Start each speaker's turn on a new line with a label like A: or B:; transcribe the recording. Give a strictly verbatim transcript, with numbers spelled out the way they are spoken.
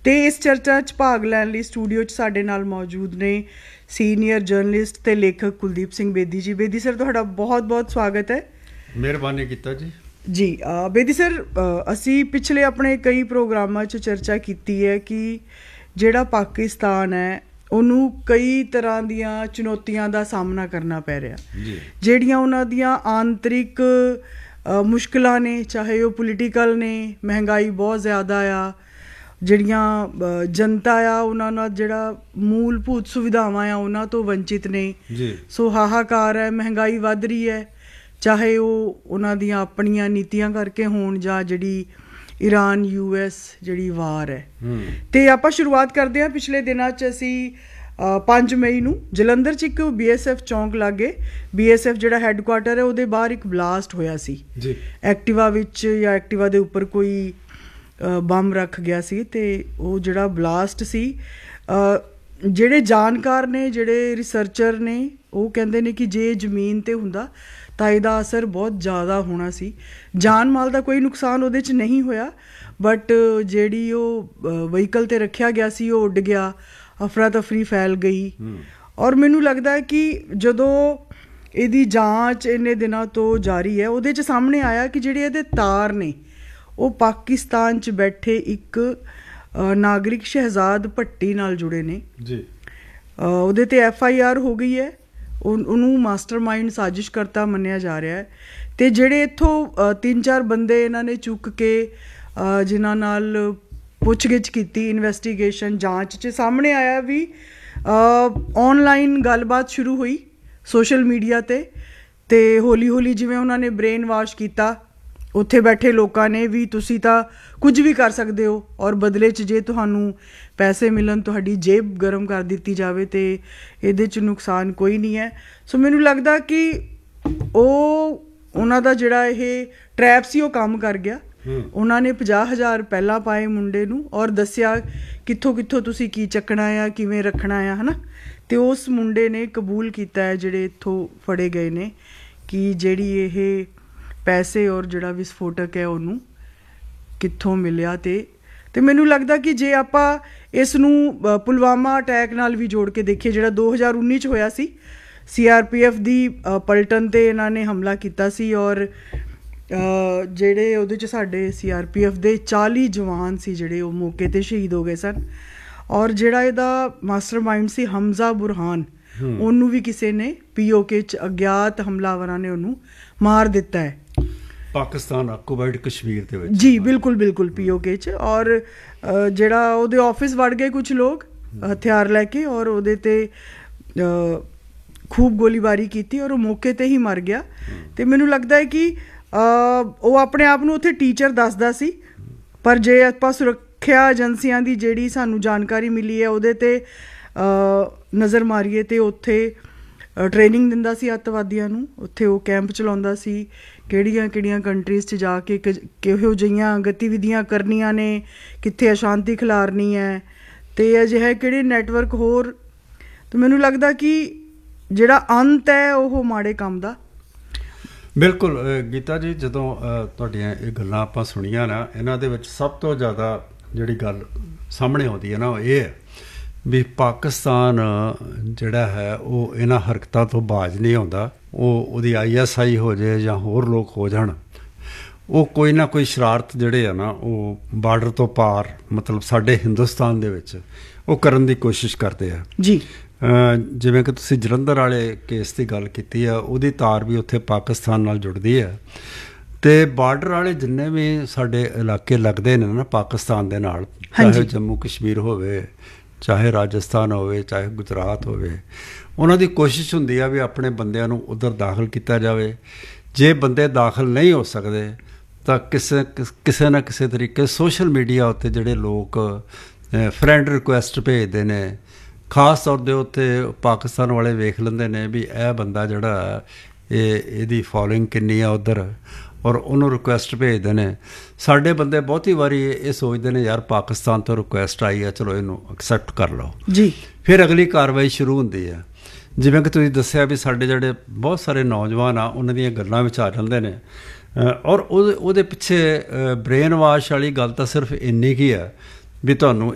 A: ਤੇ ਇਸ ਚਰਚਾ 'ਚ ਭਾਗ ਲੈਣ ਲਈ ਸਟੂਡੀਓ 'ਚ ਸਾਡੇ ਨਾਲ ਮੌਜੂਦ ਨੇ ਸੀਨੀਅਰ ਜਰਨਲਿਸਟ ਤੇ ਲੇਖਕ ਕੁਲਦੀਪ ਸਿੰਘ ਬੇਦੀ ਜੀ। ਬੇਦੀ ਸਰ, ਤੁਹਾਡਾ ਬਹੁਤ ਬਹੁਤ ਸਵਾਗਤ ਹੈ।
B: ਮਿਹਰਬਾਨੀ ਕੀਤਾ ਜੀ।
A: ਜੀ ਬੇਦੀ ਸਰ, ਅਸੀਂ ਪਿਛਲੇ ਆਪਣੇ ਕਈ ਪ੍ਰੋਗਰਾਮਾਂ 'ਚ ਚਰਚਾ ਕੀਤੀ ਹੈ ਕਿ ਜਿਹੜਾ ਪਾਕਿਸਤਾਨ ਹੈ ਉਹਨੂੰ ਕਈ ਤਰ੍ਹਾਂ ਦੀਆਂ ਚੁਣੌਤੀਆਂ ਦਾ ਸਾਹਮਣਾ ਕਰਨਾ ਪੈ ਰਿਹਾ, ਜਿਹੜੀਆਂ ਉਹਨਾਂ ਦੀਆਂ ਆਂਤਰਿਕ ਮੁਸ਼ਕਿਲਾਂ ਨੇ, ਚਾਹੇ ਉਹ ਪੋਲੀਟੀਕਲ ਨੇ, ਮਹਿੰਗਾਈ ਬਹੁਤ ਜ਼ਿਆਦਾ ਆ, ਜਿਹੜੀਆਂ ਜਨਤਾ ਆ ਉਹਨਾਂ ਨਾਲ ਜਿਹੜਾ ਮੂਲਭੂਤ ਸੁਵਿਧਾਵਾਂ ਆ ਉਹਨਾਂ ਤੋਂ ਵੰਚਿਤ ਨੇ। ਸੋ ਹਾਹਾਕਾਰ ਹੈ, ਮਹਿੰਗਾਈ ਵੱਧ ਰਹੀ ਹੈ, ਚਾਹੇ ਉਹ ਉਹਨਾਂ ਦੀਆਂ ਆਪਣੀਆਂ ਨੀਤੀਆਂ ਕਰਕੇ ਹੋਣ ਜਾਂ ਜਿਹੜੀ ਈਰਾਨ ਯੂ ਐਸ ਜਿਹੜੀ ਵਾਰ ਹੈ। ਤੇ ਆਪਾਂ ਸ਼ੁਰੂਆਤ ਕਰਦੇ ਹਾਂ। ਪਿਛਲੇ ਦਿਨਾਂ 'ਚ ਅਸੀਂ ਪੰਜ ਮਈ ਨੂੰ ਜਲੰਧਰ 'ਚ ਇੱਕ ਬੀ ਐਸ ਐਫ ਚੌਂਕ ਲਾਗੇ, ਬੀ ਐਸ ਐਫ ਜਿਹੜਾ ਹੈੱਡਕੁਆਟਰ ਹੈ ਉਹਦੇ ਬਾਹਰ ਇੱਕ ਬਲਾਸਟ ਹੋਇਆ ਸੀ। ਐਕਟਿਵਾ ਵਿੱਚ ਜਾਂ ਐਕਟਿਵਾ ਦੇ ਉੱਪਰ ਕੋਈ ਬੰਬ ਰੱਖ ਗਿਆ ਸੀ ਤੇ ਉਹ ਜਿਹੜਾ ਬਲਾਸਟ ਸੀ, ਜਿਹੜੇ ਜਾਣਕਾਰ ਨੇ, ਜਿਹੜੇ ਰਿਸਰਚਰ ਨੇ, ਉਹ ਕਹਿੰਦੇ ਨੇ ਕਿ ਜੇ ਜ਼ਮੀਨ 'ਤੇ ਹੁੰਦਾ ਤਾਂ ਇਹਦਾ ਅਸਰ ਬਹੁਤ ਜ਼ਿਆਦਾ ਹੋਣਾ ਸੀ। ਜਾਨ ਮਾਲ ਦਾ ਕੋਈ ਨੁਕਸਾਨ ਉਹਦੇ 'ਚ ਨਹੀਂ ਹੋਇਆ, ਬਟ ਜਿਹੜੀ ਉਹ ਵਹੀਕਲ 'ਤੇ ਰੱਖਿਆ ਗਿਆ ਸੀ ਉਹ ਉੱਡ ਗਿਆ, ਅਫਰਾ ਤਫਰੀ ਫੈਲ ਗਈ। ਔਰ ਮੈਨੂੰ ਲੱਗਦਾ ਹੈ ਕਿ ਜਦੋਂ ਇਹਦੀ ਜਾਂਚ ਇੰਨੇ ਦਿਨਾਂ ਤੋਂ ਜਾਰੀ ਹੈ, ਉਹਦੇ 'ਚ ਸਾਹਮਣੇ ਆਇਆ ਕਿ ਜਿਹੜੇ ਇਹਦੇ ਤਾਰ ਨੇ ਉਹ ਪਾਕਿਸਤਾਨ 'ਚ ਬੈਠੇ ਇੱਕ ਨਾਗਰਿਕ ਸ਼ਹਿਜ਼ਾਦ ਭੱਟੀ ਨਾਲ ਜੁੜੇ ਨੇ ਜੀ। ਉਹਦੇ 'ਤੇ ਐਫ ਆਈ ਆਰ ਹੋ ਗਈ ਹੈ, ਉਹਨੂੰ ਮਾਸਟਰ ਮਾਈਂਡ ਸਾਜ਼ਿਸ਼ ਕਰਤਾ ਮੰਨਿਆ ਜਾ ਰਿਹਾ ਹੈ। ਅਤੇ ਜਿਹੜੇ ਇੱਥੋਂ ਤਿੰਨ ਚਾਰ ਬੰਦੇ ਇਹਨਾਂ ਨੇ ਚੁੱਕ ਕੇ ਜਿਨ੍ਹਾਂ ਨਾਲ ਪੁੱਛ ਗਿੱਛ ਕੀਤੀ, ਇਨਵੈਸਟੀਗੇਸ਼ਨ ਜਾਂਚ 'ਚ ਸਾਹਮਣੇ ਆਇਆ ਵੀ ਔਨਲਾਈਨ ਗੱਲਬਾਤ ਸ਼ੁਰੂ ਹੋਈ ਸੋਸ਼ਲ ਮੀਡੀਆ 'ਤੇ, ਅਤੇ ਹੌਲੀ ਹੌਲੀ ਜਿਵੇਂ ਉਹਨਾਂ ਨੇ ਬ੍ਰੇਨ ਵਾਸ਼ ਕੀਤਾ ਉੱਥੇ ਬੈਠੇ ਲੋਕਾਂ ਨੇ ਵੀ, ਤੁਸੀਂ ਤਾਂ ਕੁਝ ਵੀ ਕਰ ਸਕਦੇ ਹੋ ਔਰ ਬਦਲੇ 'ਚ ਜੇ ਤੁਹਾਨੂੰ ਪੈਸੇ ਮਿਲਣ, ਤੁਹਾਡੀ ਜੇਬ ਗਰਮ ਕਰ ਦਿੱਤੀ ਜਾਵੇ ਅਤੇ ਇਹਦੇ 'ਚ ਨੁਕਸਾਨ ਕੋਈ ਨਹੀਂ ਹੈ। ਸੋ ਮੈਨੂੰ ਲੱਗਦਾ ਕਿ ਉਹ ਉਹਨਾਂ ਦਾ ਜਿਹੜਾ ਇਹ ਟਰੈਪ ਸੀ ਉਹ ਕੰਮ ਕਰ ਗਿਆ। ਉਹਨਾਂ ਨੇ ਪੰਜਾਹ ਹਜ਼ਾਰ ਪਹਿਲਾਂ ਪਾਏ ਮੁੰਡੇ ਨੂੰ ਔਰ ਦੱਸਿਆ ਕਿੱਥੋਂ ਕਿੱਥੋਂ ਤੁਸੀਂ ਕੀ ਚੱਕਣਾ ਆ, ਕਿਵੇਂ ਰੱਖਣਾ ਆ, ਹੈ ਨਾ। ਅਤੇ ਉਸ ਮੁੰਡੇ ਨੇ ਕਬੂਲ ਕੀਤਾ ਹੈ, ਜਿਹੜੇ ਇੱਥੋਂ ਫੜੇ ਗਏ ਨੇ, ਕਿ ਜਿਹੜੀ ਇਹ ਪੈਸੇ ਔਰ ਜਿਹੜਾ ਵਿਸਫੋਟਕ ਹੈ ਉਹਨੂੰ ਕਿੱਥੋਂ ਮਿਲਿਆ। ਅਤੇ ਅਤੇ ਮੈਨੂੰ ਲੱਗਦਾ ਕਿ ਜੇ ਆਪਾਂ ਇਸ ਨੂੰ ਪੁਲਵਾਮਾ ਅਟੈਕ ਨਾਲ ਵੀ ਜੋੜ ਕੇ ਦੇਖੀਏ, ਜਿਹੜਾ ਦੋ ਹਜ਼ਾਰ ਉੱਨੀ 'ਚ ਹੋਇਆ ਸੀ, ਸੀ ਆਰ ਪੀ ਐਫ ਦੀ ਪਲਟਨ 'ਤੇ ਇਹਨਾਂ ਨੇ ਹਮਲਾ ਕੀਤਾ ਸੀ ਔਰ ਜਿਹੜੇ ਉਹਦੇ 'ਚ ਸਾਡੇ ਸੀ ਆਰ ਪੀ ਐਫ ਦੇ ਚਾਲੀ ਜਵਾਨ ਸੀ ਜਿਹੜੇ ਉਹ ਮੌਕੇ 'ਤੇ ਸ਼ਹੀਦ ਹੋ ਗਏ ਸਨ। ਔਰ ਜਿਹੜਾ ਇਹਦਾ ਮਾਸਟਰ ਮਾਈਂਡ ਸੀ ਹਮਜ਼ਾ ਬੁਰਹਾਨ, ਉਹਨੂੰ ਵੀ ਕਿਸੇ ਨੇ ਪੀ ਓ ਕੇ 'ਚ ਅਗਿਆਤ ਹਮਲਾਵਰਾਂ ਨੇ ਉਹਨੂੰ ਮਾਰ ਦਿੱਤਾ ਹੈ,
B: ਪਾਕਿਸਤਾਨ ਆਕੂਪਾਈਡ ਕਸ਼ਮੀਰ ਦੇ ਵਿੱਚ। ਜੀ
A: ਬਿਲਕੁਲ ਬਿਲਕੁਲ ਪੀ ਓ ਕੇ 'ਚ। ਔਰ ਜਿਹੜਾ ਉਹਦੇ ਆਫਿਸ ਵੜ ਗਏ ਕੁਛ ਲੋਕ ਹਥਿਆਰ ਲੈ ਕੇ ਔਰ ਉਹਦੇ 'ਤੇ ਖੂਬ ਗੋਲੀਬਾਰੀ ਕੀਤੀ ਔਰ ਉਹ ਮੌਕੇ 'ਤੇ ਹੀ ਮਰ ਗਿਆ। ਅਤੇ ਮੈਨੂੰ ਲੱਗਦਾ ਹੈ ਕਿ ਉਹ ਆਪਣੇ ਆਪ ਨੂੰ ਉੱਥੇ ਟੀਚਰ ਦੱਸਦਾ ਸੀ, ਪਰ ਜੇ ਆਪਾਂ ਸੁਰੱਖਿਆ ਏਜੰਸੀਆਂ ਦੀ ਜਿਹੜੀ ਸਾਨੂੰ ਜਾਣਕਾਰੀ ਮਿਲੀ ਹੈ ਉਹਦੇ 'ਤੇ ਨਜ਼ਰ ਮਾਰੀਏ ਤਾਂ ਉੱਥੇ ਟ੍ਰੇਨਿੰਗ ਦਿੰਦਾ ਸੀ ਅੱਤਵਾਦੀਆਂ ਨੂੰ, ਉੱਥੇ ਉਹ ਕੈਂਪ ਚਲਾਉਂਦਾ ਸੀ, ਕਿਹੜੀਆਂ ਕਿਹੜੀਆਂ ਕੰਟਰੀਜ਼ 'ਚ ਜਾ ਕੇ ਕਿਹੋ ਜਿਹੀਆਂ ਗਤੀਵਿਧੀਆਂ ਕਰਨੀਆਂ ਨੇ, ਕਿੱਥੇ ਅਸ਼ਾਂਤੀ ਖਿਲਾਰਨੀ ਹੈ, ਅਤੇ ਅਜਿਹੇ ਕਿਹੜੇ ਨੈਟਵਰਕ ਹੋਰ। ਅਤੇ ਮੈਨੂੰ ਲੱਗਦਾ ਕਿ ਜਿਹੜਾ ਅੰਤ ਹੈ ਉਹ ਮਾੜੇ ਕੰਮ ਦਾ।
B: ਬਿਲਕੁਲ ਗੀਤਾ ਜੀ, ਜਦੋਂ ਤੁਹਾਡੀਆਂ ਇਹ ਗੱਲਾਂ ਆਪਾਂ ਸੁਣੀਆਂ ਨਾ, ਇਹਨਾਂ ਦੇ ਵਿੱਚ ਸਭ ਤੋਂ ਜ਼ਿਆਦਾ ਜਿਹੜੀ ਗੱਲ ਸਾਹਮਣੇ ਆਉਂਦੀ ਹੈ ਨਾ ਉਹ ਇਹ ਹੈ ਵੀ ਪਾਕਿਸਤਾਨ ਜਿਹੜਾ ਹੈ ਉਹ ਇਹਨਾਂ ਹਰਕਤਾਂ ਤੋਂ ਬਾਜ਼ ਨਹੀਂ ਆਉਂਦਾ। ਉਹ ਉਹਦੀ ਆਈ ਐਸ ਆਈ ਹੋ ਜਾਏ ਜਾਂ ਹੋਰ ਲੋਕ ਹੋ ਜਾਣ, ਉਹ ਕੋਈ ਨਾ ਕੋਈ ਸ਼ਰਾਰਤ ਜਿਹੜੇ ਆ ਨਾ ਉਹ ਬਾਰਡਰ ਤੋਂ ਪਾਰ, ਮਤਲਬ ਸਾਡੇ ਹਿੰਦੁਸਤਾਨ ਦੇ ਵਿੱਚ ਉਹ ਕਰਨ ਦੀ ਕੋਸ਼ਿਸ਼ ਕਰਦੇ ਆ ਜੀ। ਜਿਵੇਂ ਕਿ ਤੁਸੀਂ ਜਲੰਧਰ ਵਾਲੇ ਕੇਸ ਦੀ ਗੱਲ ਕੀਤੀ ਆ, ਉਹਦੀ ਤਾਰ ਵੀ ਉੱਥੇ ਪਾਕਿਸਤਾਨ ਨਾਲ ਜੁੜਦੀ ਹੈ। ਅਤੇ ਬਾਰਡਰ ਵਾਲੇ ਜਿੰਨੇ ਵੀ ਸਾਡੇ ਇਲਾਕੇ ਲੱਗਦੇ ਨੇ ਨਾ ਪਾਕਿਸਤਾਨ ਦੇ ਨਾਲ, ਚਾਹੇ ਜੰਮੂ ਕਸ਼ਮੀਰ ਹੋਵੇ, ਚਾਹੇ ਰਾਜਸਥਾਨ ਹੋਵੇ, ਚਾਹੇ ਗੁਜਰਾਤ ਹੋਵੇ, ਉਹਨਾਂ ਦੀ ਕੋਸ਼ਿਸ਼ ਹੁੰਦੀ ਆ ਵੀ ਆਪਣੇ ਬੰਦਿਆਂ ਨੂੰ ਉੱਧਰ ਦਾਖਲ ਕੀਤਾ ਜਾਵੇ। ਜੇ ਬੰਦੇ ਦਾਖਲ ਨਹੀਂ ਹੋ ਸਕਦੇ ਤਾਂ ਕਿਸੇ ਕਿਸੇ ਨਾ ਕਿਸੇ ਤਰੀਕੇ ਸੋਸ਼ਲ ਮੀਡੀਆ ਉੱਤੇ ਜਿਹੜੇ ਲੋਕ ਫਰੈਂਡ ਰਿਕੁਐਸਟ ਭੇਜਦੇ ਨੇ, ਖਾਸ ਤੌਰ 'ਤੇ ਉੱਥੇ ਪਾਕਿਸਤਾਨ ਵਾਲੇ ਵੇਖ ਲੈਂਦੇ ਨੇ ਵੀ ਇਹ ਬੰਦਾ ਜਿਹੜਾ ਇਹ ਇਹਦੀ ਫੋਲੋਇੰਗ ਕਿੰਨੀ ਆ ਉੱਧਰ, ਔਰ ਉਹਨੂੰ ਰਿਕੁਐਸਟ ਭੇਜਦੇ ਨੇ। ਸਾਡੇ ਬੰਦੇ ਬਹੁਤੀ ਵਾਰੀ ਇਹ ਸੋਚਦੇ ਨੇ ਯਾਰ ਪਾਕਿਸਤਾਨ ਤੋਂ ਰਿਕੁਐਸਟ ਆਈ ਆ, ਚਲੋ ਇਹਨੂੰ ਐਕਸੈਪਟ ਕਰ ਲਓ ਜੀ। ਫਿਰ ਅਗਲੀ ਕਾਰਵਾਈ ਸ਼ੁਰੂ ਹੁੰਦੀ ਹੈ। ਜਿਵੇਂ ਕਿ ਤੁਸੀਂ ਦੱਸਿਆ ਵੀ ਸਾਡੇ ਜਿਹੜੇ ਬਹੁਤ ਸਾਰੇ ਨੌਜਵਾਨ ਆ ਉਹਨਾਂ ਦੀਆਂ ਗੱਲਾਂ ਵਿੱਚ ਆ ਜਾਂਦੇ ਨੇ, ਔਰ ਉਹਦੇ ਉਹਦੇ ਪਿੱਛੇ ਬ੍ਰੇਨ ਵਾਸ਼ ਵਾਲੀ ਗੱਲ ਤਾਂ ਸਿਰਫ ਇੰਨੀ ਕੀ ਹੈ ਵੀ ਤੁਹਾਨੂੰ